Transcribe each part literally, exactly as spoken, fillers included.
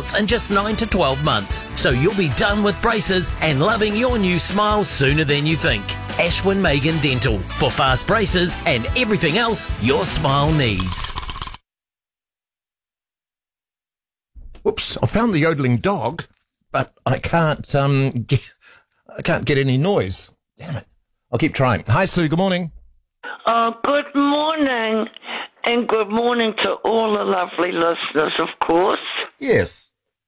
results in just nine to twelve months. So you'll be done with braces and loving your new smile sooner than you think. Ashwin Megan Dental, for fast braces and everything else your smile needs. Whoops, I found the yodeling dog, but I can't, um, get, I can't get any noise. Damn it. I'll keep trying. Hi, Sue. Good morning. Oh, good morning. And good morning to all the lovely listeners, of course. Yes.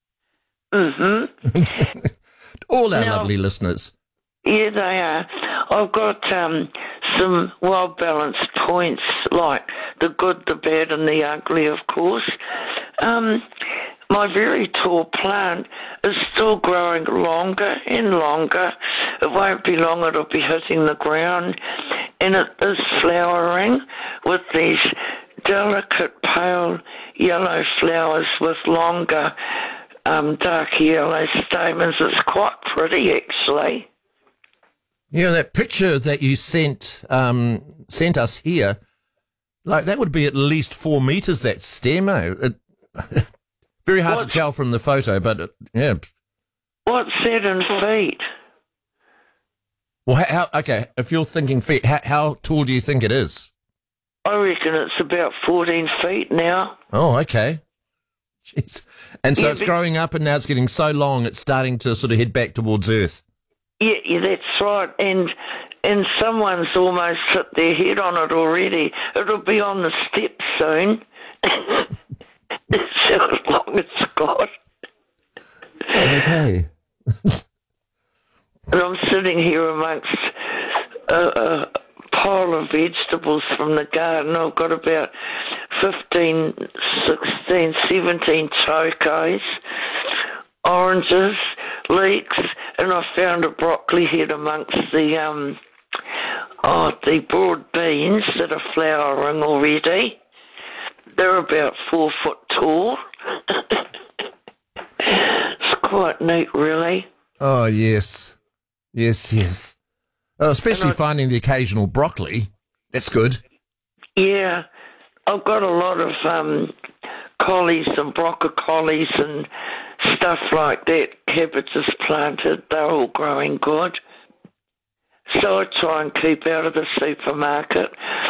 Mm-hmm. All our Now, lovely listeners. Yeah, they are. I've got um, some well-balanced points, like the good, the bad, and the ugly, of course. Um, my very tall plant is still growing longer and longer. It won't be long, it'll be hitting the ground. And it is flowering with these delicate pale yellow flowers with longer um, dark yellow stamens. It's quite pretty, actually. Yeah, that picture that you sent um, sent us here, like that would be at least four metres, that stem. Eh? It, very hard What's, to tell from the photo, but uh, yeah. What's that in feet? Well, how, how, okay, if you're thinking feet, how, how tall do you think it is? I reckon it's about fourteen feet now. Oh, okay. Jeez. And so Yeah, it's but- growing up and now it's getting so long it's starting to sort of head back towards Earth. Yeah, yeah, that's right. And and someone's almost hit their head on it already. It'll be on the steps soon. That's how long it's got. Okay. And I'm sitting here amongst a, a pile of vegetables from the garden. I've got about fifteen, sixteen, seventeen chokos, oranges, leeks, and I found a broccoli head amongst the um oh the broad beans that are flowering already. They're about four foot tall. It's quite neat, really. Oh, yes. Yes, yes. Oh, especially I- finding the occasional broccoli. That's good. Yeah, I've got a lot of um, collies and broccolis and stuff like that. Cabbages planted, they're all growing good. So I try and keep out of the supermarket.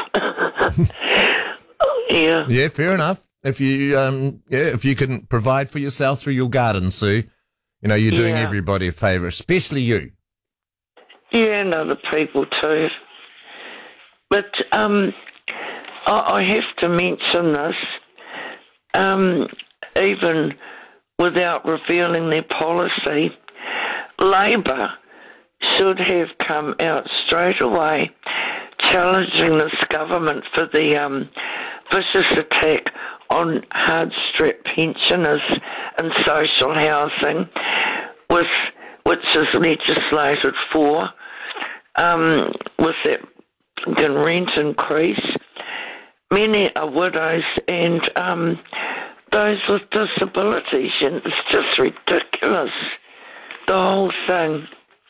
Yeah. Yeah, fair enough. If you, um, yeah, if you can provide for yourself through your garden, Sue, you know, you're doing Yeah. everybody a favour, especially you. Yeah, and other people too. But um, I, I have to mention this, um, even without revealing their policy, Labor should have come out straight away challenging this government for the um, vicious attack on hard-strapped pensioners and social housing, with which is legislated for, um, with that fucking rent increase. Many are widows and um, those with disabilities, and it's just ridiculous, the whole thing.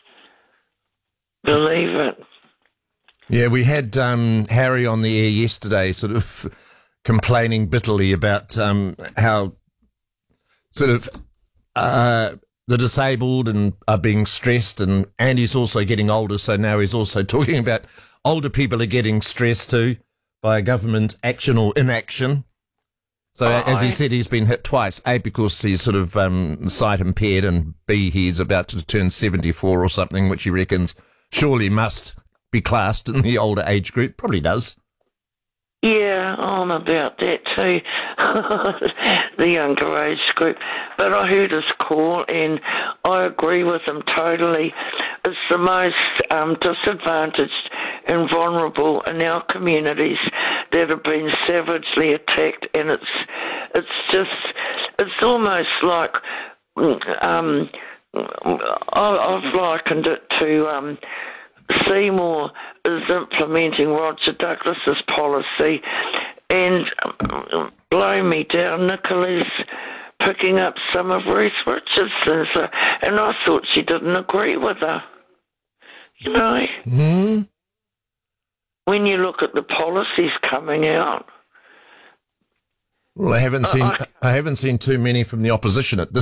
Believe it. Yeah, we had um, Harry on the air yesterday sort of complaining bitterly about um, how sort of uh, the disabled and are being stressed, and, and he's also getting older, so now he's also talking about older people are getting stressed too by government action or inaction. So Oh, as he I- said, he's been hit twice, A, because he's sort of um, sight impaired, and B, he's about to turn seventy-four or something, which he reckons surely must be classed in the older age group. Probably does. Yeah, I'm about that too, the younger age group. But I heard his call and I agree with him totally. It's the most um, disadvantaged and vulnerable in our communities that have been savagely attacked, and it's it's just, it's almost like, um, I, I've likened it to um, Seymour is implementing Roger Douglas's policy, and um, blow me down, Nicola's picking up some of Ruth Richardson's, uh, and I thought she didn't agree with her. You know, Hmm. when you look at the policies coming out. Well, I haven't seen I- I haven't seen too many from the opposition at this